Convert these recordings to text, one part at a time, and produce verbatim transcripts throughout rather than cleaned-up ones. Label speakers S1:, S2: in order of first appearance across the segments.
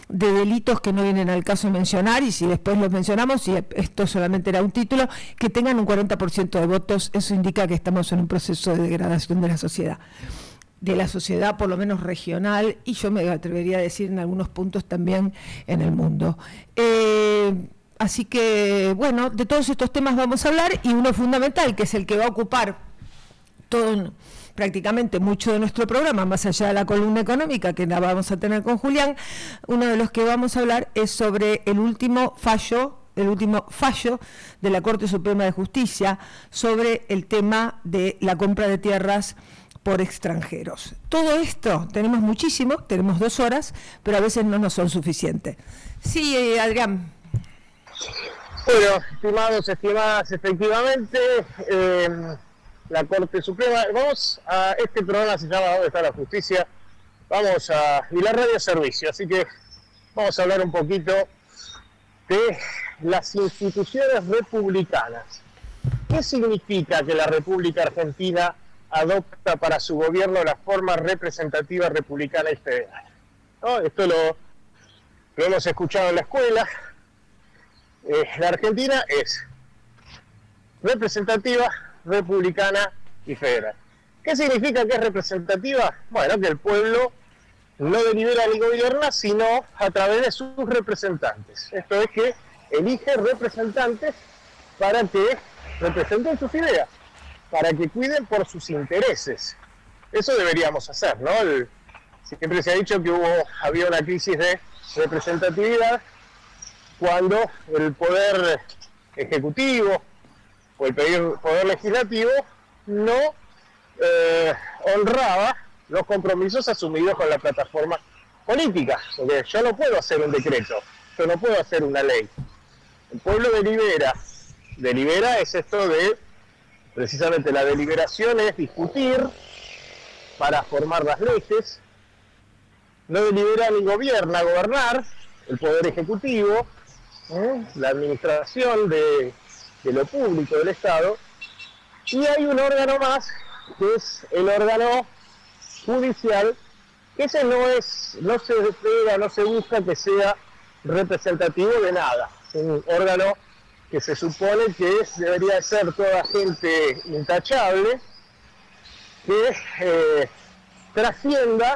S1: de delitos que no vienen al caso mencionar, y si después los mencionamos, y esto solamente era un título, que tengan un cuarenta por ciento de votos. Eso indica que estamos en un proceso de degradación de la sociedad, de la sociedad por lo menos regional, y yo me atrevería a decir en algunos puntos también en el mundo. Eh, así que, bueno, de todos estos temas vamos a hablar, y uno fundamental, que es el que va a ocupar todo, prácticamente mucho de nuestro programa, más allá de la columna económica que la vamos a tener con Julián. Uno de los que vamos a hablar es sobre el último fallo, el último fallo de la Corte Suprema de Justicia sobre el tema de la compra de tierras por extranjeros. Todo esto, tenemos muchísimo, tenemos dos horas, pero a veces no nos son suficientes. Sí, eh, Adrián.
S2: Bueno, estimados, estimadas, efectivamente, eh, la Corte Suprema, vamos a, este programa se llama ¿Dónde está la justicia? Vamos a, y la radio servicio, así que vamos a hablar un poquito de las instituciones republicanas. ¿Qué significa que la República Argentina adopta para su gobierno la forma representativa republicana y federal? ¿No? Esto lo, lo hemos escuchado en la escuela. Eh, la Argentina es representativa, republicana y federal. ¿Qué significa que es representativa? Bueno, que el pueblo no delibera ni gobierna, sino a través de sus representantes. Esto es que elige representantes para que representen sus ideas, para que cuiden por sus intereses. Eso deberíamos hacer, ¿no? El, siempre se ha dicho que hubo, había una crisis de representatividad cuando el poder ejecutivo o el poder legislativo no eh, honraba los compromisos asumidos con la plataforma política. Porque yo no puedo hacer un decreto, yo no puedo hacer una ley. El pueblo delibera. Delibera es esto de, precisamente la deliberación es discutir para formar las leyes. No delibera ni gobierna, gobernar, el poder ejecutivo, ¿eh? la administración de, de lo público del Estado. Y hay un órgano más, que es el órgano judicial, que ese no es, no se espera, no se busca que sea representativo de nada. Es un órgano que se supone que es, debería ser toda gente intachable, que eh, trascienda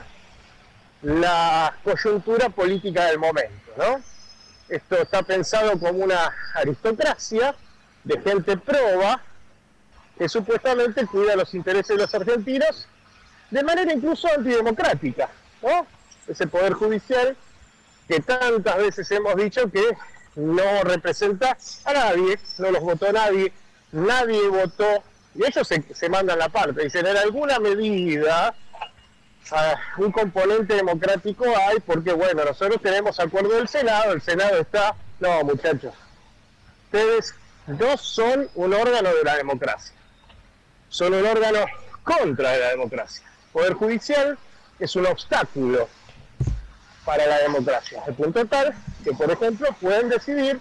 S2: la coyuntura política del momento, ¿no? Esto está pensado como una aristocracia de gente proba, que supuestamente cuida los intereses de los argentinos de manera incluso antidemocrática, ¿no? Ese poder judicial que tantas veces hemos dicho que no representa a nadie, no los votó nadie, nadie votó, y ellos se, se mandan la parte, dicen, en alguna medida uh, un componente democrático hay, porque bueno, nosotros tenemos acuerdo del Senado, el Senado está, no muchachos, ustedes no son un órgano de la democracia, son un órgano contra de la democracia. Poder judicial es un obstáculo para la democracia, al punto tal que, por ejemplo, pueden decidir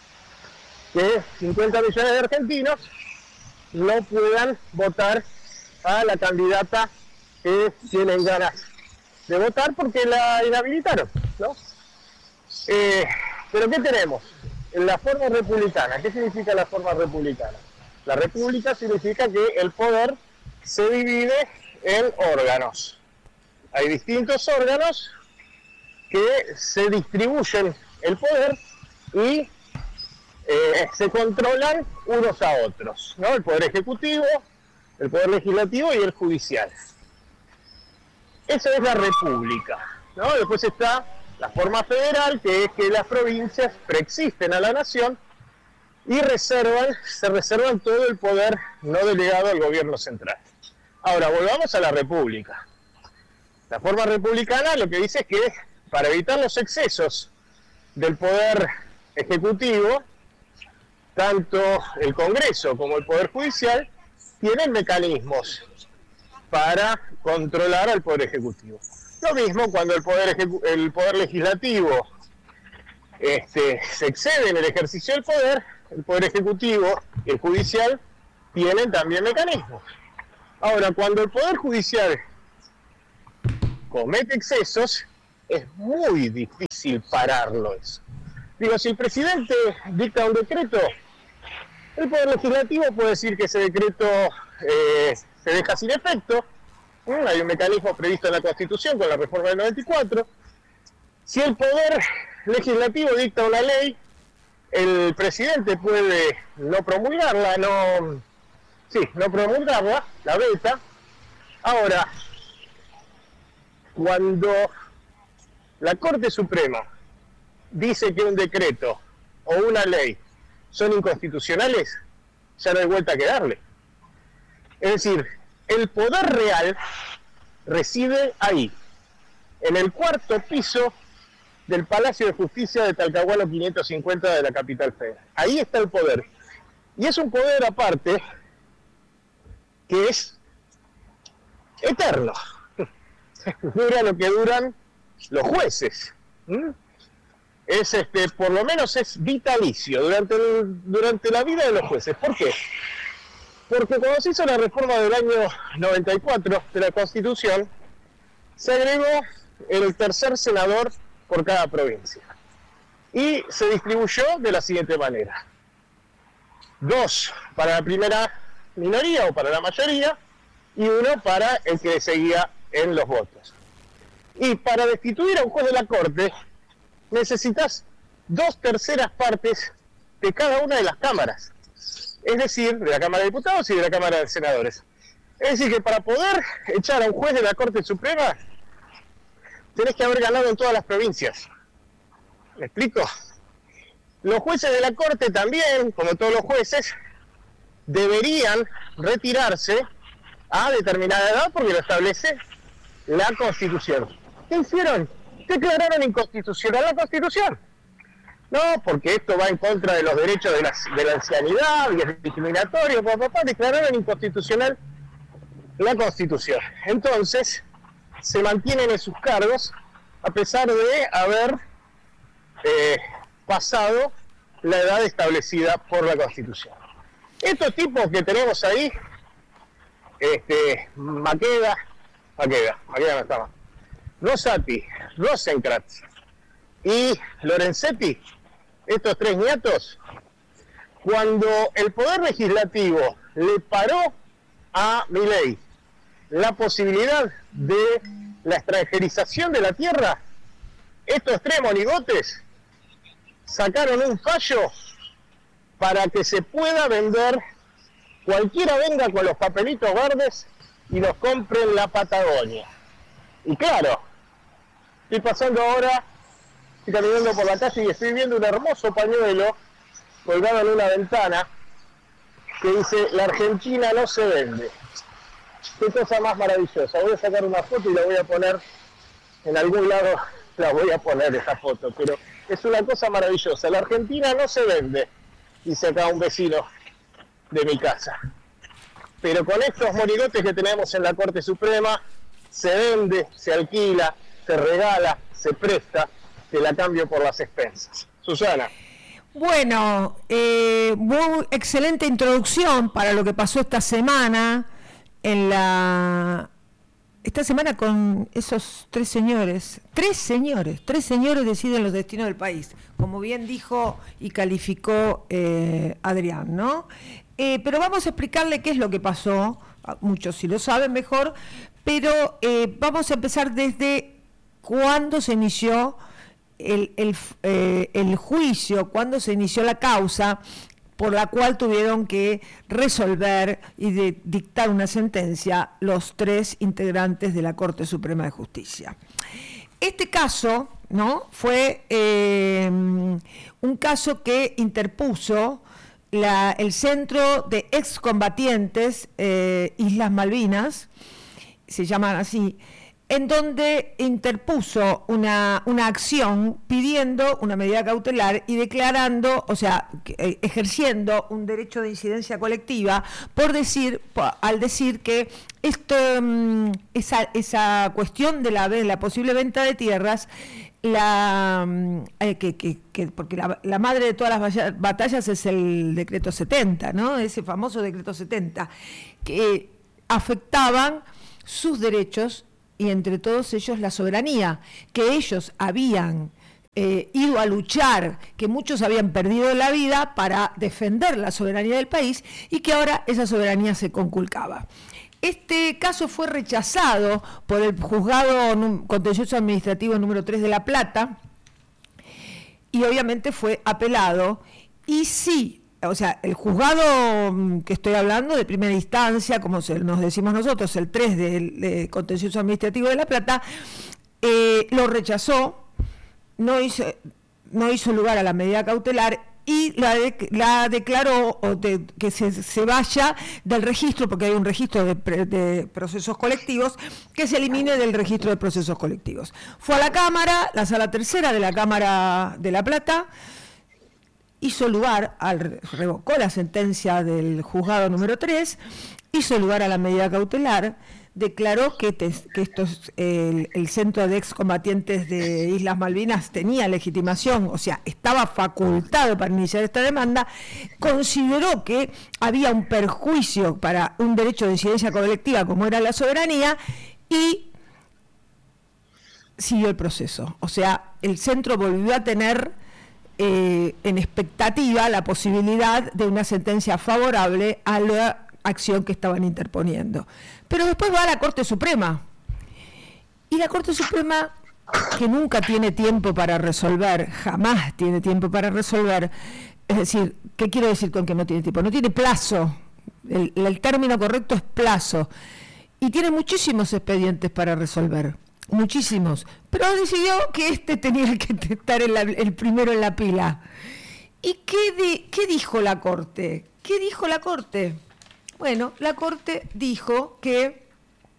S2: que cincuenta millones de argentinos no puedan votar a la candidata que tienen ganas de votar porque la inhabilitaron, ¿no? Eh, pero ¿qué tenemos? En la forma republicana, ¿qué significa la forma republicana? La república significa que el poder se divide en órganos. Hay distintos órganos que se distribuyen el poder y eh, se controlan unos a otros, ¿no? El poder ejecutivo, el poder legislativo y el judicial. Eso es la república, ¿no? Después está la forma federal, que es que las provincias preexisten a la nación y reservan, se reservan todo el poder no delegado al gobierno central. Ahora, volvamos a la república. La forma republicana lo que dice es que para evitar los excesos del poder ejecutivo, tanto el Congreso como el Poder Judicial tienen mecanismos para controlar al Poder Ejecutivo. Lo mismo cuando el Poder, ejecu- el poder Legislativo este, se excede en el ejercicio del poder, el Poder Ejecutivo y el Judicial tienen también mecanismos. Ahora, cuando el Poder Judicial comete excesos, es muy difícil pararlo eso. Digo, si el presidente dicta un decreto, el Poder Legislativo puede decir que ese decreto eh, se deja sin efecto. ¿Mm? Hay un mecanismo previsto en la Constitución con la reforma del noventa y cuatro. Si el Poder Legislativo dicta una ley, el presidente puede no promulgarla, no, sí, no promulgarla, la veta. Ahora, cuando la Corte Suprema dice que un decreto o una ley son inconstitucionales, ya no hay vuelta que darle. Es decir, el poder real reside ahí, en el cuarto piso del Palacio de Justicia de Talcahuano quinientos cincuenta de la capital federal. Ahí está el poder. Y es un poder aparte que es eterno. Dura lo que duran los jueces. ¿Mm? Es este, por lo menos es vitalicio durante, el, durante la vida de los jueces. ¿Por qué? Porque cuando se hizo la reforma del año noventa y cuatro de la Constitución, se agregó el tercer senador por cada provincia. Y se distribuyó de la siguiente manera. Dos para la primera minoría o para la mayoría, y uno para el que seguía en los votos. Y para destituir a un juez de la Corte, necesitas dos terceras partes de cada una de las cámaras. Es decir, de la Cámara de Diputados y de la Cámara de Senadores. Es decir, que para poder echar a un juez de la Corte Suprema, tenés que haber ganado en todas las provincias. ¿Me explico? Los jueces de la Corte también, como todos los jueces, deberían retirarse a determinada edad porque lo establece la Constitución. ¿Qué hicieron? Declararon inconstitucional la Constitución. No, porque esto va en contra de los derechos de la, de la ancianidad y es discriminatorio, papá, papá, declararon inconstitucional la Constitución. Entonces, se mantienen en sus cargos a pesar de haber eh, pasado la edad establecida por la Constitución. Estos tipos que tenemos ahí, este, Maqueda, Maqueda, Maqueda no está más, Rosati, Rosenkrantz y Lorenzetti, estos tres ñatos, cuando el Poder Legislativo le paró a Milei la posibilidad de la extranjerización de la tierra, estos tres monigotes sacaron un fallo para que se pueda vender, cualquiera venga con los papelitos verdes y los compre en la Patagonia. Y claro, estoy pasando ahora, estoy caminando por la calle y estoy viendo un hermoso pañuelo colgado en una ventana que dice: la Argentina no se vende. Qué cosa más maravillosa. Voy a sacar una foto y la voy a poner en algún lado, la voy a poner esa foto, pero es una cosa maravillosa. La Argentina no se vende, dice acá un vecino de mi casa. Pero con estos monigotes que tenemos en la Corte Suprema, se vende, se alquila, se regala, se presta, te la cambio por las expensas. Susana.
S1: Bueno, eh, muy excelente introducción para lo que pasó esta semana, en la esta semana con esos tres señores, tres señores, tres señores deciden los destinos del país, como bien dijo y calificó eh, Adrián, ¿no? Eh, pero vamos a explicarle qué es lo que pasó, muchos sí lo saben mejor, pero eh, vamos a empezar desde cuándo se inició el, el, eh, el juicio, cuándo se inició la causa por la cual tuvieron que resolver y de dictar una sentencia los tres integrantes de la Corte Suprema de Justicia. Este caso, ¿no?, fue eh, un caso que interpuso la, el Centro de Excombatientes eh, Islas Malvinas, se llaman así, en donde interpuso una, una acción pidiendo una medida cautelar y declarando, o sea, ejerciendo un derecho de incidencia colectiva por decir, al decir que esto, esa, esa cuestión de la, de la posible venta de tierras, la eh, que, que, que porque la, la madre de todas las batallas es el decreto setenta, ¿no? Ese famoso decreto setenta, que afectaban sus derechos y entre todos ellos la soberanía, que ellos habían eh, ido a luchar, que muchos habían perdido la vida para defender la soberanía del país y que ahora esa soberanía se conculcaba. Este caso fue rechazado por el Juzgado Contencioso Administrativo número tres de La Plata y obviamente fue apelado. Y sí, o sea, el juzgado que estoy hablando de primera instancia, como se, nos decimos nosotros, el tres del de Contencioso Administrativo de La Plata, eh, lo rechazó, no hizo, no hizo lugar a la medida cautelar y la, de, la declaró o de, que se, se vaya del registro, porque hay un registro de, de procesos colectivos, que se elimine del registro de procesos colectivos. Fue a la Cámara, la Sala Tercera de la Cámara de La Plata, hizo lugar, al, revocó la sentencia del juzgado número tres, hizo lugar a la medida cautelar, declaró que, te, que estos, el, el Centro de Excombatientes de Islas Malvinas tenía legitimación, o sea, estaba facultado para iniciar esta demanda, consideró que había un perjuicio para un derecho de incidencia colectiva como era la soberanía y siguió el proceso. O sea, el centro volvió a tener eh, en expectativa la posibilidad de una sentencia favorable a la acción que estaban interponiendo. Pero después va a la Corte Suprema. Y la Corte Suprema, que nunca tiene tiempo para resolver, jamás tiene tiempo para resolver, es decir, ¿qué quiero decir con que no tiene tiempo? No tiene plazo, el, el término correcto es plazo, y tiene muchísimos expedientes para resolver, muchísimos, pero decidió que este tenía que estar en la, el primero en la pila. ¿Y qué, de, qué dijo la Corte? ¿Qué dijo la Corte? Bueno, la Corte dijo que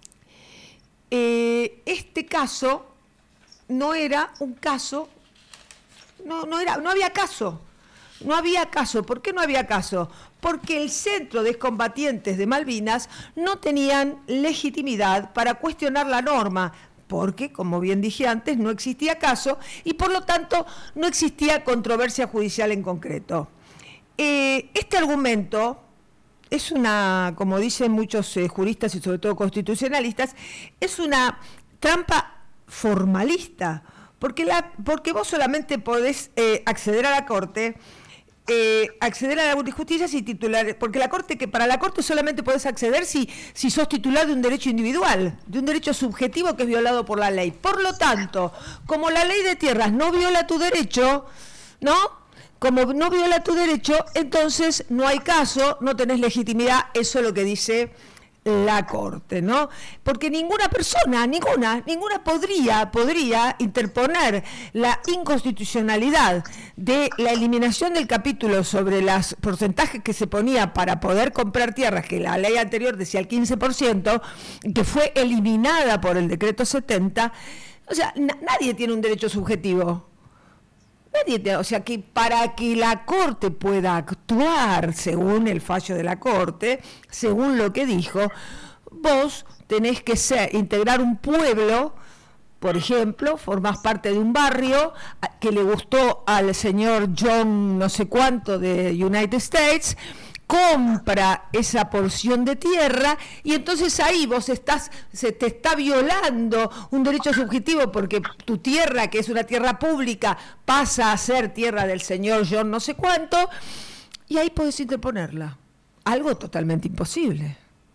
S1: eh, este caso no era un caso, no, no, era, no había caso, no había caso. ¿Por qué no había caso? Porque el Centro de Excombatientes de Malvinas no tenían legitimidad para cuestionar la norma, porque, como bien dije antes, no existía caso y por lo tanto no existía controversia judicial en concreto. Eh, este argumento es una, como dicen muchos eh, juristas y sobre todo constitucionalistas, es una trampa formalista, porque, la, porque vos solamente podés eh, acceder a la Corte, eh, acceder a la justicia si titular, porque la Corte, que para la Corte solamente podés acceder si, si sos titular de un derecho individual, de un derecho subjetivo que es violado por la ley. Por lo tanto, como la ley de tierras no viola tu derecho, ¿no? Como no viola tu derecho, entonces no hay caso, no tenés legitimidad, eso es lo que dice la Corte, ¿no? Porque ninguna persona, ninguna, ninguna podría, podría interponer la inconstitucionalidad de la eliminación del capítulo sobre los porcentajes que se ponía para poder comprar tierras, que la ley anterior decía el quince por ciento, que fue eliminada por el decreto setenta, o sea, na- nadie tiene un derecho subjetivo. Nadie, o sea que para que la Corte pueda actuar según el fallo de la Corte, según lo que dijo, vos tenés que ser, integrar un pueblo, por ejemplo, formás parte de un barrio que le gustó al señor John no sé cuánto de United States, compra esa porción de tierra y entonces ahí vos estás, se te está violando un derecho subjetivo porque tu tierra, que es una tierra pública, pasa a ser tierra del señor John no sé cuánto, y ahí podés interponerla. Algo totalmente imposible.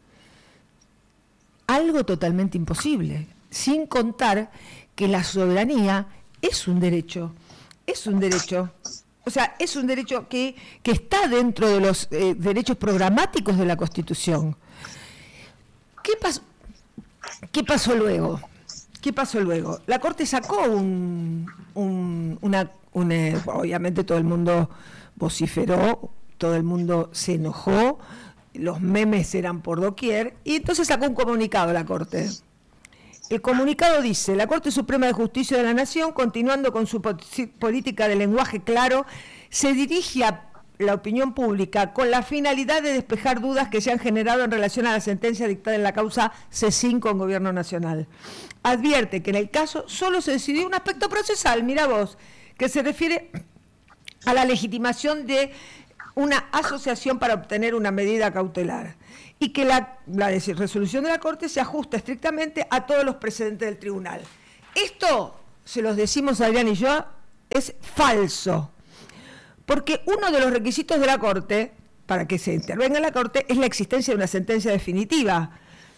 S1: Algo totalmente imposible. Sin contar que la soberanía es un derecho. Es un derecho. O sea, es un derecho que, que está dentro de los eh, derechos programáticos de la Constitución. ¿Qué pasó? ¿Qué pasó luego? ¿Qué pasó luego? La Corte sacó un, un, una, una... Obviamente todo el mundo vociferó, todo el mundo se enojó, los memes eran por doquier, y entonces sacó un comunicado la Corte. El comunicado dice: la Corte Suprema de Justicia de la Nación, continuando con su política de lenguaje claro, se dirige a la opinión pública con la finalidad de despejar dudas que se han generado en relación a la sentencia dictada en la causa C cinco en Gobierno Nacional. Advierte que en el caso solo se decidió un aspecto procesal, mira vos, que se refiere a la legitimación de una asociación para obtener una medida cautelar y que la, la resolución de la Corte se ajusta estrictamente a todos los precedentes del tribunal. Esto, se los decimos Adrián y yo, es falso, porque uno de los requisitos de la Corte, para que se intervenga en la Corte, es la existencia de una sentencia definitiva.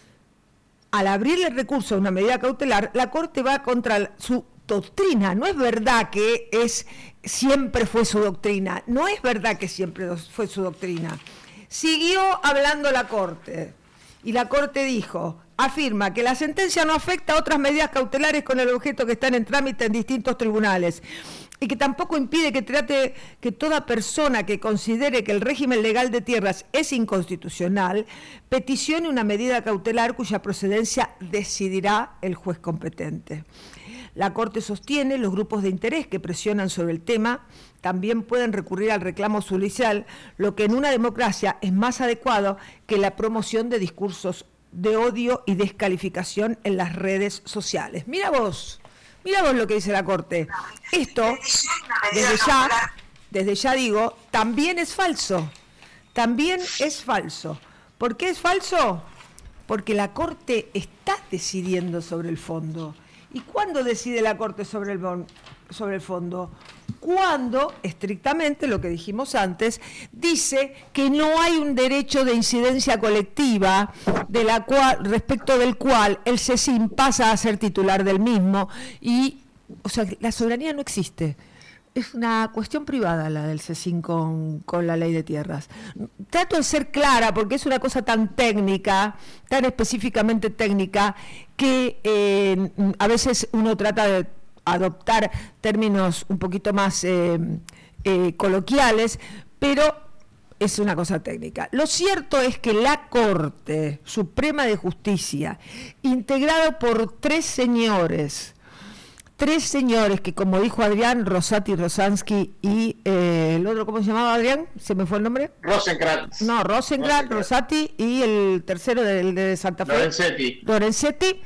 S1: Al abrirle el recurso a una medida cautelar, la Corte va contra su doctrina. No es verdad que es siempre fue su doctrina, no es verdad que siempre fue su doctrina. Siguió hablando la Corte, y la Corte dijo, afirma que la sentencia no afecta a otras medidas cautelares con el objeto que están en trámite en distintos tribunales, y que tampoco impide que trate que toda persona que considere que el régimen legal de tierras es inconstitucional, peticione una medida cautelar cuya procedencia decidirá el juez competente. La Corte sostiene los grupos de interés que presionan sobre el tema también pueden recurrir al reclamo judicial, lo que en una democracia es más adecuado que la promoción de discursos de odio y descalificación en las redes sociales. Mira vos. Mira vos lo que dice la Corte. Esto, desde ya, desde ya digo, también es falso. También es falso. ¿Por qué es falso? Porque la Corte está decidiendo sobre el fondo. ¿Y cuándo decide la Corte sobre el, sobre el fondo? Cuando, estrictamente, lo que dijimos antes, dice que no hay un derecho de incidencia colectiva de la cual, respecto del cual el CECIM pasa a ser titular del mismo y, o sea, la soberanía no existe. Es una cuestión privada la del CECIM con, con la ley de tierras. Trato de ser clara porque es una cosa tan técnica, tan específicamente técnica, que eh, a veces uno trata de adoptar términos un poquito más eh, eh, coloquiales, pero es una cosa técnica. Lo cierto es que la Corte Suprema de Justicia, integrada por tres señores, tres señores que, como dijo Adrián, Rosati, Rosansky y eh, el otro, ¿cómo se llamaba, Adrián? ¿Se me fue el nombre?
S2: Rosenkrantz.
S1: No, Rosenkrantz, Rosati y el tercero del de Santa Fe.
S2: Lorenzetti.
S1: Lorenzetti.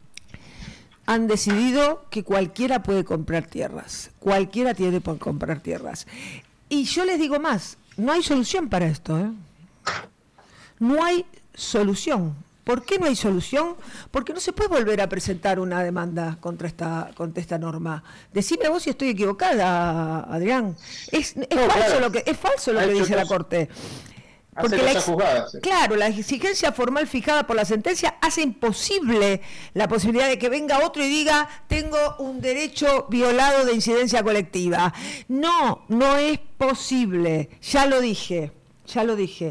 S1: Han decidido que cualquiera puede comprar tierras, cualquiera tiene por comprar tierras. Y yo les digo más, no hay solución para esto, ¿eh? No hay solución. ¿Por qué no hay solución? Porque no se puede volver a presentar una demanda contra esta, contra esta norma. Decime vos si estoy equivocada, Adrián. Es, es
S2: no,
S1: falso
S2: claro.
S1: lo que, es falso lo que dice la Corte. Porque la ex, juzgadas, sí. Claro, la exigencia formal fijada por la sentencia hace imposible la posibilidad de que venga otro y diga tengo un derecho violado de incidencia colectiva. No, no es posible. Ya lo dije, ya lo dije.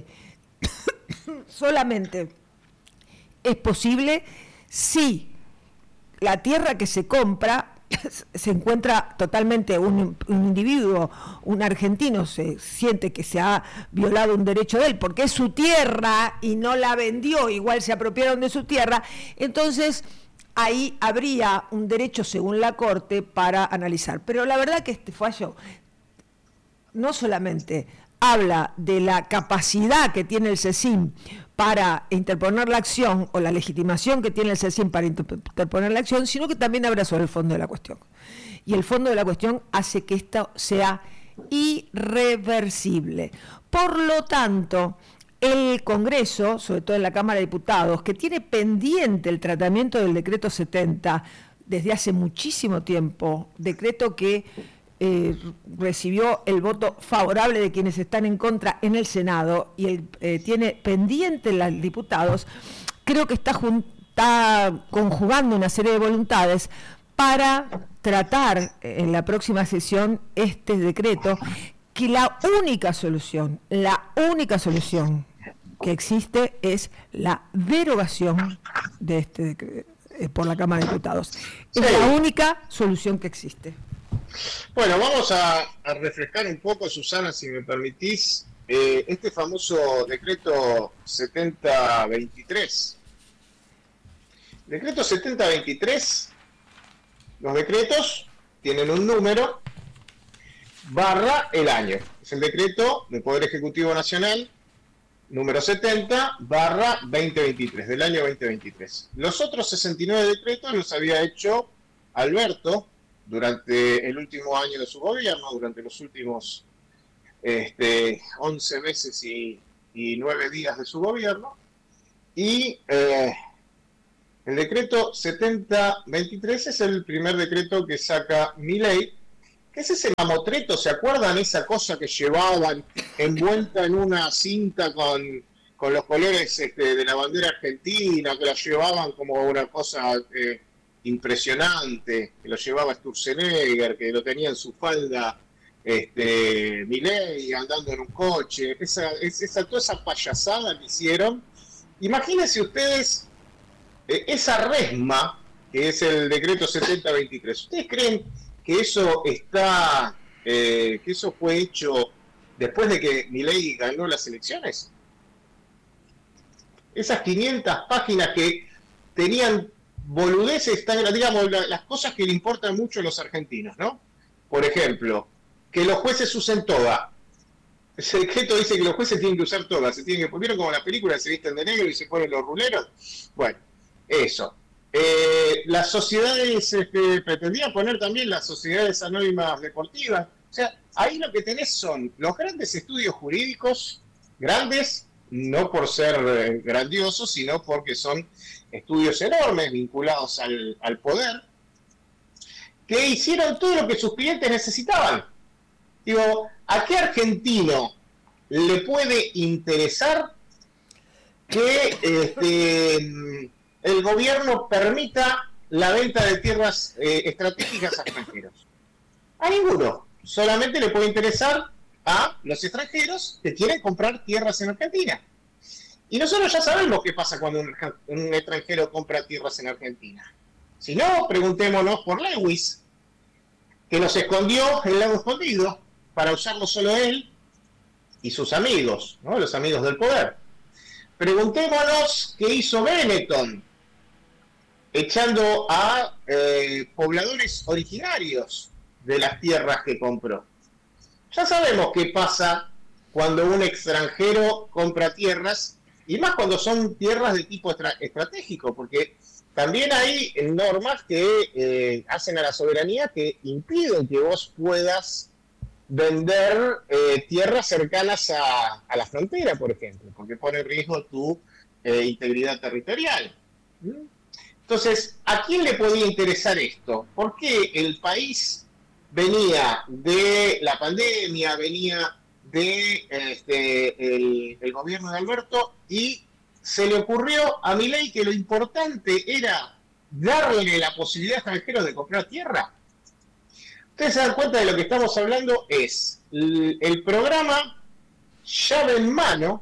S1: Solamente es posible si la tierra que se compra se encuentra totalmente un, un individuo, un argentino se siente que se ha violado un derecho de él porque es su tierra y no la vendió, igual se apropiaron de su tierra, entonces ahí habría un derecho según la Corte para analizar. Pero la verdad que este fallo no solamente habla de la capacidad que tiene el CECIM para interponer la acción o la legitimación que tiene el CECIM para interponer la acción, sino que también habla sobre el fondo de la cuestión. Y el fondo de la cuestión hace que esto sea irreversible. Por lo tanto, el Congreso, sobre todo en la Cámara de Diputados, que tiene pendiente el tratamiento del decreto setenta desde hace muchísimo tiempo, decreto que Eh, recibió el voto favorable de quienes están en contra en el Senado y el, eh, tiene pendiente los diputados, creo que está, está conjugando una serie de voluntades para tratar en la próxima sesión este decreto, que la única solución, la única solución que existe es la derogación de este decreto eh, por la Cámara de Diputados. Es sí. La única solución que existe.
S2: Bueno, vamos a, a refrescar un poco, Susana, si me permitís, eh, este famoso decreto setenta veintitrés. Decreto setenta veintitrés, los decretos tienen un número barra el año. Es el decreto del Poder Ejecutivo Nacional número setenta barra veinte veintitrés, del año veinte veintitrés. Los otros sesenta y nueve decretos los había hecho Alberto durante el último año de su gobierno, durante los últimos
S3: este, once meses y, y nueve días de su gobierno, y eh, el decreto setenta veintitrés es el primer decreto que saca Milei, que es ese mamotreto, ¿se acuerdan esa cosa que llevaban envuelta en una cinta con, con los colores este, de la bandera argentina, que la llevaban como una cosa eh, impresionante, que lo llevaba Sturzenegger, que lo tenía en su falda este, Milei andando en un coche, esa, esa, toda esa payasada que hicieron? Imagínense ustedes eh, esa resma, que es el decreto setenta veintitrés. ¿Ustedes creen que eso está, eh, que eso fue hecho después de que Milei ganó las elecciones? Esas quinientas páginas que tenían boludeces, digamos, las cosas que le importan mucho a los argentinos, ¿no? Por ejemplo, que los jueces usen toga. Ese decreto dice que los jueces tienen que usar toga, se tienen que, ¿vieron como en la película se visten de negro y se ponen los ruleros? Bueno, eso. Eh, las sociedades, este, pretendían poner también las sociedades anónimas deportivas. O sea, ahí lo que tenés son los grandes estudios jurídicos, grandes, no por ser eh, grandiosos, sino porque son estudios enormes vinculados al, al poder, que hicieron todo lo que sus clientes necesitaban. Digo, ¿a qué argentino le puede interesar que este, el gobierno permita la venta de tierras eh, estratégicas a extranjeros? A ninguno. Solamente le puede interesar a los extranjeros que quieren comprar tierras en Argentina. Y nosotros ya sabemos qué pasa cuando un, un extranjero compra tierras en Argentina. Si no, preguntémonos por Lewis, que nos escondió el lago escondido para usarlo solo él y sus amigos, ¿no? Los amigos del poder. Preguntémonos qué hizo Benetton, echando a eh, pobladores originarios de las tierras que compró. Ya sabemos qué pasa cuando un extranjero compra tierras, y más cuando son tierras de tipo estra estratégico, porque también hay normas que eh, hacen a la soberanía que impiden que vos puedas vender eh, tierras cercanas a, a la frontera, por ejemplo, porque pone en riesgo tu eh, integridad territorial. Entonces, ¿a quién le podía interesar esto? ¿Por qué el país venía de la pandemia, venía de este, el, el gobierno de Alberto, y se le ocurrió a Milei que lo importante era darle la posibilidad a extranjeros de comprar tierra? Ustedes se dan cuenta de lo que estamos hablando es el, el programa llave en mano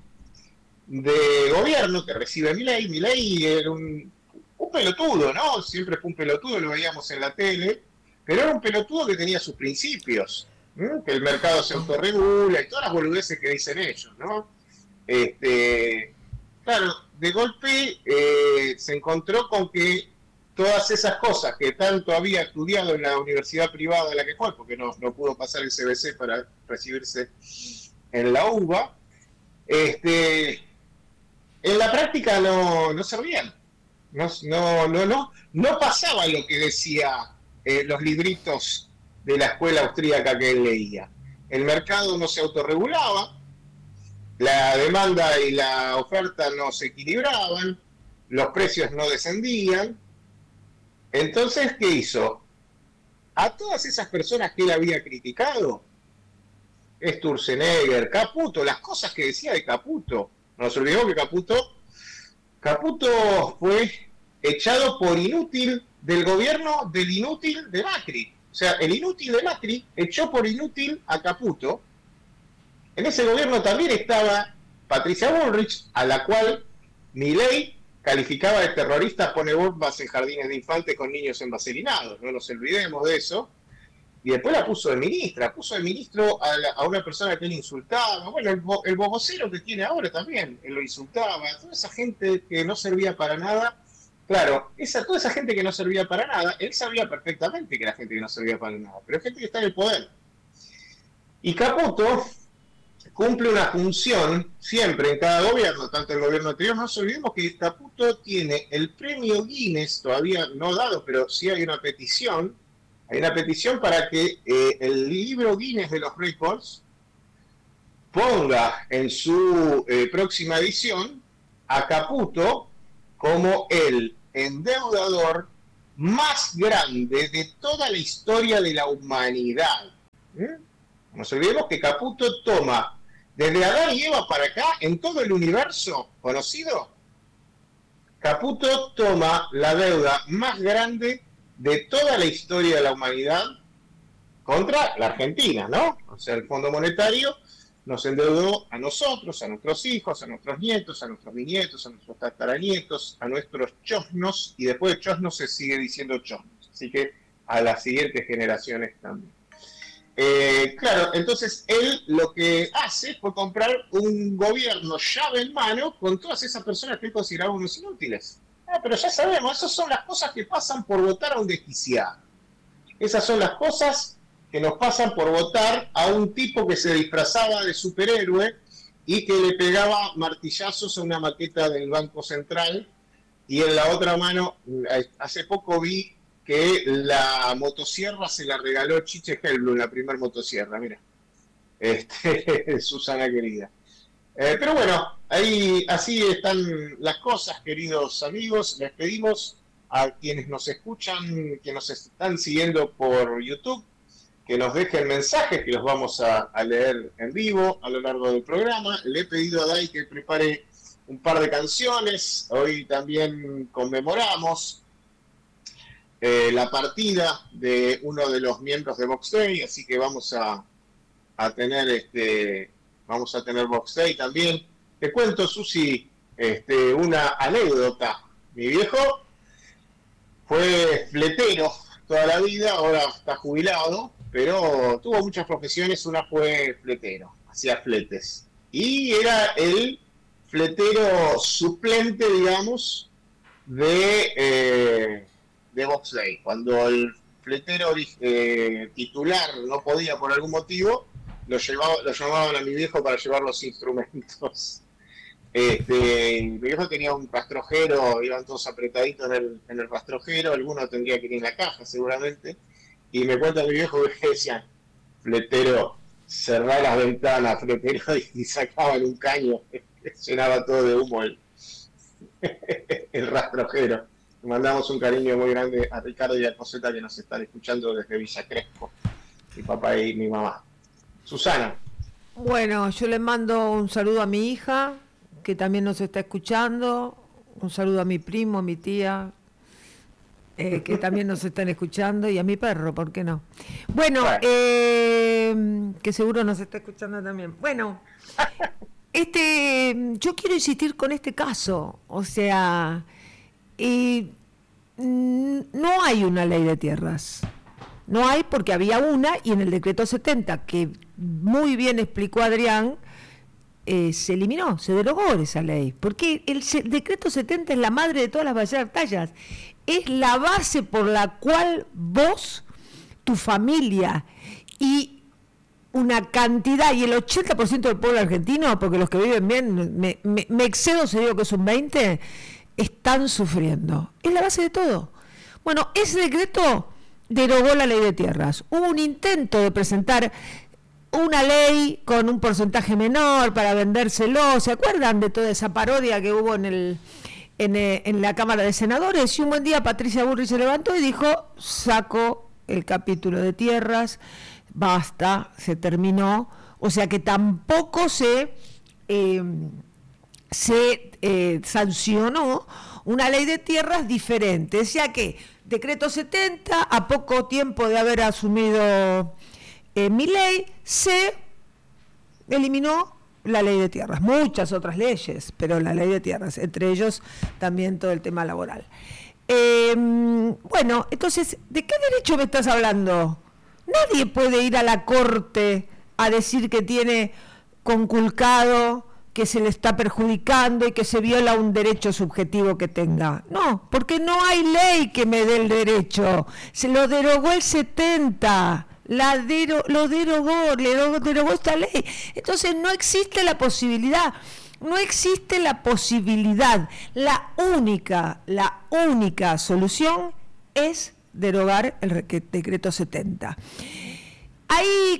S3: de gobierno que recibe Milei. Milei era un, un pelotudo, ¿no? Siempre fue un pelotudo, lo veíamos en la tele, pero era un pelotudo que tenía sus principios, ¿no? Que el mercado se autorregula y todas las boludeces que dicen ellos, ¿no? Este, claro, de golpe eh, se encontró con que todas esas cosas que tanto había estudiado en la universidad privada en la que fue, porque no, no pudo pasar el C B C para recibirse en la U B A, este, en la práctica no, no servían. No, no, no, no, no pasaba lo que decía eh, los libritos de la escuela austríaca que él leía. El mercado no se autorregulaba, la demanda y la oferta no se equilibraban, los precios no descendían. Entonces, ¿qué hizo? A todas esas personas que él había criticado, Sturzenegger, Caputo, las cosas que decía de Caputo, no nos olvidemos que Caputo, Caputo fue echado por inútil del gobierno del inútil de Macri. O sea, el inútil de Macri echó por inútil a Caputo. En ese gobierno también estaba Patricia Bullrich, a la cual Milei calificaba de terrorista, pone bombas en jardines de infantes con niños envaselinados, no nos olvidemos de eso. Y después la puso de ministra, puso de ministro a, la, a una persona que él insultaba. Bueno, el, el bobocero que tiene ahora también, él lo insultaba. Toda esa gente que no servía para nada. Claro, esa, toda esa gente que no servía para nada, él sabía perfectamente que era gente que no servía para nada, pero gente que está en el poder. Y Caputo cumple una función siempre en cada gobierno, tanto el gobierno anterior. No nos olvidemos que Caputo tiene el premio Guinness, todavía no dado, pero sí hay una petición, hay una petición para que eh, el libro Guinness de los récords ponga en su eh, próxima edición a Caputo como el endeudador más grande de toda la historia de la humanidad. ¿Eh? No nos olvidemos que Caputo toma, desde Adán y Eva para acá, en todo el universo conocido, Caputo toma la deuda más grande de toda la historia de la humanidad contra la Argentina, ¿no? O sea, el Fondo Monetario nos endeudó a nosotros, a nuestros hijos, a nuestros nietos, a nuestros bisnietos, a nuestros tataranietos, a nuestros chosnos, y después de chosnos se sigue diciendo chosnos, así que a las siguientes generaciones también. Eh, claro, entonces él lo que hace fue comprar un gobierno llave en mano con todas esas personas que él consideraba unos inútiles. Ah, pero ya sabemos, esas son las cosas que pasan por votar a un desquiciado. Esas son las cosas que nos pasan por votar a un tipo que se disfrazaba de superhéroe y que le pegaba martillazos a una maqueta del Banco Central, y en la otra mano, hace poco vi que la motosierra se la regaló Chiche Helblum, la primer motosierra, mira, este, Susana querida. Eh, pero bueno, ahí así están las cosas, queridos amigos. Les pedimos a quienes nos escuchan, que nos están siguiendo por YouTube, que nos dejen mensajes, que los vamos a, a leer en vivo a lo largo del programa. Le he pedido a Dai que prepare un par de canciones. Hoy también conmemoramos eh, la partida de uno de los miembros de Box Day, así que vamos a, a tener este vamos a tener Box Day también. Te cuento, Susi, este, una anécdota. Mi viejo fue fletero toda la vida, ahora está jubilado, pero tuvo muchas profesiones. Una fue fletero, hacía fletes, y era el fletero suplente, digamos, de, eh, de Box Day. Cuando el fletero eh, titular no podía por algún motivo, lo, llevaba, lo llamaban a mi viejo para llevar los instrumentos. Este, mi viejo tenía un rastrojero, iban todos apretaditos en el, en el rastrojero, alguno tendría que ir en la caja seguramente, y me cuenta mi viejo que decían: fletero, cerrá las ventanas, fletero, y sacaban un caño, llenaba todo de humo el, el rastrojero. Le mandamos un cariño muy grande a Ricardo y a Coseta, que nos están escuchando desde Villa Crespo, mi papá y mi mamá. Susana.
S1: Bueno, yo le mando un saludo a mi hija, que también nos está escuchando, un saludo a mi primo, a mi tía, eh, que también nos están escuchando, y a mi perro, ¿por qué no? Bueno, eh, que seguro nos está escuchando también. Bueno, este, yo quiero insistir con este caso, o sea, eh, no hay una ley de tierras. No hay, porque había una, y en el decreto setenta, que muy bien explicó Adrián, eh, se eliminó, se derogó esa ley. Porque el se- decreto setenta es la madre de todas las batallas. Es la base por la cual vos, tu familia y una cantidad, y el ochenta por ciento del pueblo argentino, porque los que viven bien, me, me, me excedo si digo que es un veinte, están sufriendo. Es la base de todo. Bueno, ese decreto derogó la ley de tierras. Hubo un intento de presentar una ley con un porcentaje menor para vendérselo. ¿Se acuerdan de toda esa parodia que hubo en el en, eh, en la Cámara de Senadores? Y un buen día Patricia Bullrich se levantó y dijo: saco el capítulo de tierras, basta, se terminó. O sea que tampoco se eh, se eh, sancionó una ley de tierras diferente. O sea que decreto setenta, a poco tiempo de haber asumido eh, Milei, se eliminó la ley de tierras. Muchas otras leyes, pero la ley de tierras, entre ellos también todo el tema laboral. Eh, bueno, entonces, ¿de qué derecho me estás hablando? Nadie puede ir a la corte a decir que tiene conculcado, que se le está perjudicando y que se viola un derecho subjetivo que tenga. No, porque no hay ley que me dé el derecho. Se lo derogó el setenta, la dero, lo derogó, le derogó, derogó esta ley. Entonces no existe la posibilidad, no existe la posibilidad. La única, la única solución es derogar el decreto setenta. Hay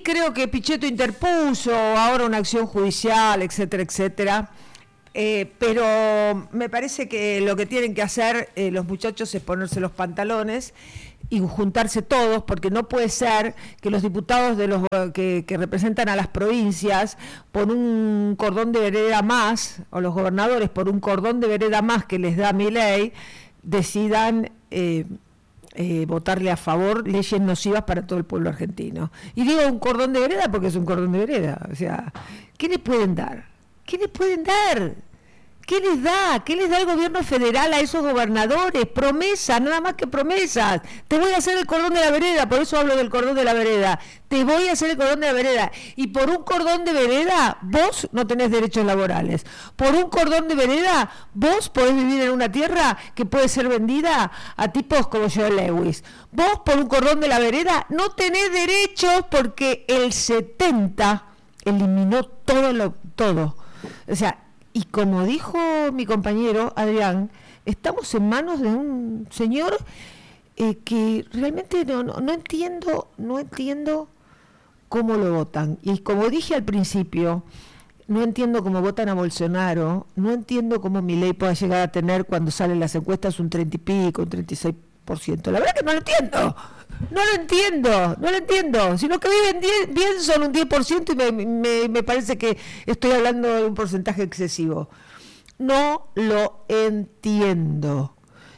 S1: creo que Pichetto interpuso ahora una acción judicial, etcétera, etcétera. Eh, pero me parece que lo que tienen que hacer eh, los muchachos es ponerse los pantalones y juntarse todos, porque no puede ser que los diputados de los que, que representan a las provincias por un cordón de vereda más, o los gobernadores por un cordón de vereda más que les da Milei, decidan eh, eh, votarle a favor leyes nocivas para todo el pueblo argentino. Y digo un cordón de vereda porque es un cordón de vereda. O sea, ¿qué le pueden dar? ¿Qué les pueden dar? ¿Qué les da? ¿Qué les da el gobierno federal a esos gobernadores? Promesas, nada más que promesas. Te voy a hacer el cordón de la vereda, por eso hablo del cordón de la vereda. Te voy a hacer el cordón de la vereda. Y por un cordón de vereda, vos no tenés derechos laborales. Por un cordón de vereda, vos podés vivir en una tierra que puede ser vendida a tipos como Joe Lewis. Vos por un cordón de la vereda no tenés derechos porque el setenta eliminó todo lo todo. O sea, y como dijo mi compañero Adrián, estamos en manos de un señor eh, que realmente no, no, no entiendo, no entiendo cómo lo votan. Y como dije al principio, no entiendo cómo votan a Bolsonaro, no entiendo cómo Milei pueda llegar a tener cuando salen las encuestas un treinta y pico, un treinta y seis por ciento. La verdad que no lo entiendo. No lo entiendo, no lo entiendo. Si los que viven diez, bien son un diez por ciento y me, me, me parece que estoy hablando de un porcentaje excesivo. No lo entiendo.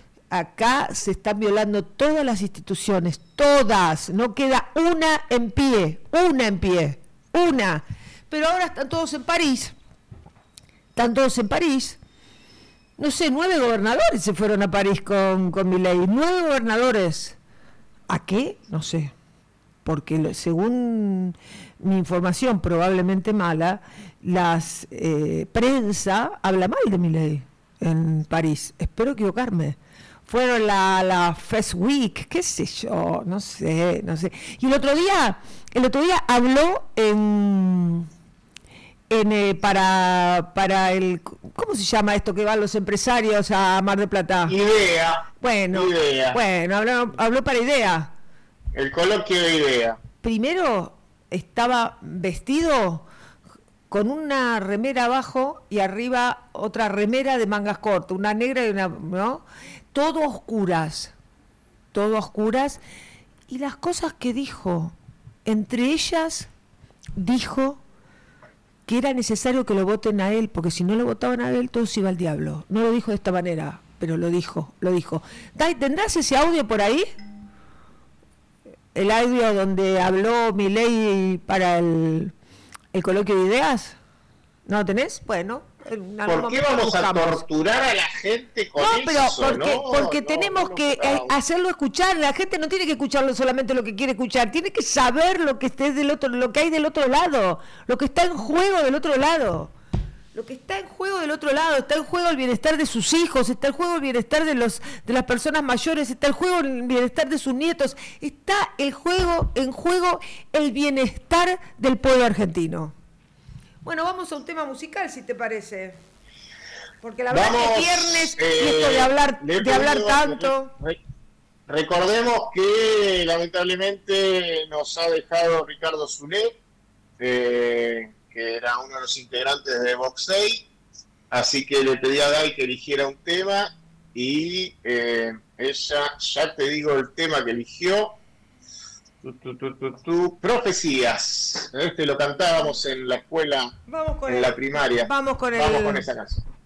S1: Acá se están violando todas las instituciones, todas. No queda una en pie, una en pie, una. Pero ahora están todos en París. Están todos en París. No sé, nueve gobernadores se fueron a París con, con Milei. Nueve gobernadores. ¿A qué? No sé, porque según mi información, probablemente mala, las eh, prensa habla mal de Milei en París. Espero equivocarme. Fueron la, la Fest Week, qué sé yo, no sé, no sé. Y el otro día, el otro día habló en, en eh, para para el, ¿cómo se llama esto que van los empresarios a Mar del Plata?
S3: Idea.
S1: Bueno,
S3: idea.
S1: bueno, habló, habló para Idea.
S3: El coloquio de Idea.
S1: Primero estaba vestido con una remera abajo y arriba otra remera de mangas cortas, una negra y una, ¿no? Todo oscuras, todo oscuras. Y las cosas que dijo, entre ellas dijo que era necesario que lo voten a él, porque si no lo votaban a él, todo se iba al diablo. No lo dijo de esta manera, pero lo dijo, lo dijo. Dai, ¿tendrás ese audio por ahí? El audio donde habló Milei para el, el coloquio de ideas. ¿No lo tenés? Bueno.
S3: ¿Por qué vamos a torturar a la gente con
S1: no, pero
S3: eso?
S1: porque,
S3: no,
S1: porque
S3: no,
S1: tenemos
S3: no,
S1: que
S3: no,
S1: eh, hacerlo escuchar. La gente no tiene que escucharlo solamente lo que quiere escuchar, tiene que saber lo que esté del otro, lo que hay del otro lado, lo que está en juego del otro lado. Lo que está en juego del otro lado, está en juego el bienestar de sus hijos, está en juego el bienestar de los de las personas mayores, está en juego el bienestar de sus nietos, está el juego en juego el bienestar del pueblo argentino. Bueno, vamos a un tema musical, si te parece. Porque la verdad
S3: vamos,
S1: que viernes
S3: eh,
S1: y esto de hablar de hablar tanto.
S3: Recordemos que lamentablemente nos ha dejado Ricardo Zulé, eh, que era uno de los integrantes de Voxey, así que le pedí a Dai que eligiera un tema y eh, ella, ya te digo el tema que eligió, tu, tu, tu, tu, tu, Profecías. Este lo cantábamos en la escuela,
S1: Vamos con
S3: en
S1: el,
S3: la primaria.
S1: Vamos con,
S3: vamos
S1: el,
S3: con esa canción.